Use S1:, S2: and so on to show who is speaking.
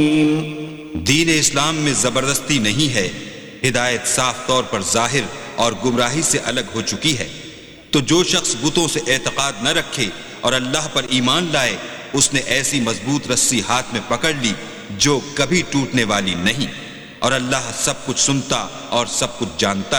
S1: दीन इस्लाम में जबरदस्ती नहीं है, हिदायत साफ तौर पर जाहिर और गुमराही से अलग हो चुकी है। तो जो शख्स बुतों से एतकाद न रखे और अल्लाह पर ईमान लाए, उसने ऐसी मजबूत रस्सी हाथ में पकड़ ली जो कभी टूटने वाली नहीं, और अल्लाह सब कुछ सुनता और सब कुछ जानता है।